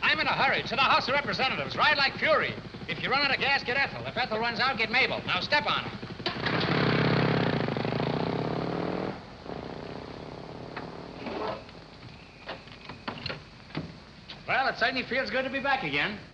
I'm in a hurry. To the House of Representatives. Ride like fury. If you run out of gas, get Ethel. If Ethel runs out, get Mabel. Now step on her. Well, it certainly feels good to be back again.